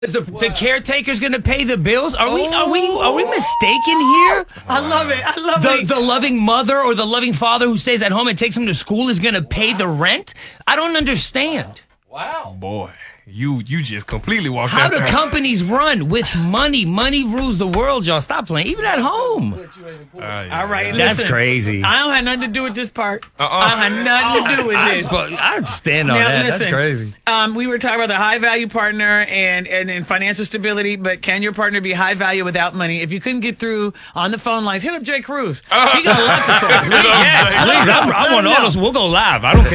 Is the caretaker's going to pay the bills? Are we mistaken here? I love it. I love it. The loving mother or the loving father who stays at home and takes him to school is going to pay the rent? I don't understand. Wow. Boy, you just completely walked How out do there. companies run with money? Money rules the world, y'all. Stop playing. Even at home. All right, That's listen, crazy. I don't have nothing to do with this part. I don't have nothing to do with this. I'd stand on Now, that. listen, That's crazy. We were talking about the high value partner and financial stability, but can your partner be high value without money? If you couldn't get through on the phone lines, hit up Jay Cruz. He got a lot to say. Yes, please. I want all those. We'll go live. I don't care.